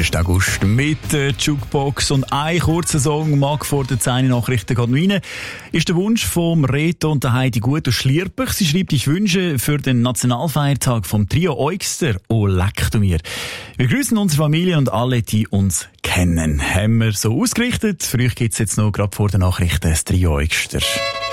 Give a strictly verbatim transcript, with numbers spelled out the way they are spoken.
ersten August mit der Jukebox und ein kurzer Song mag vor den zehn Nachrichten gerade noch rein. Ist der Wunsch vom Reto und der Heidi Gut aus Schlierbach. Sie schreibt, ich wünsche für den Nationalfeiertag vom Trio Eugster. Oh, leck du mir. Wir grüßen unsere Familie und alle, die uns kennen. Haben wir so ausgerichtet. Für euch gibt's jetzt noch gerade vor den Nachrichten das Trio Eugster.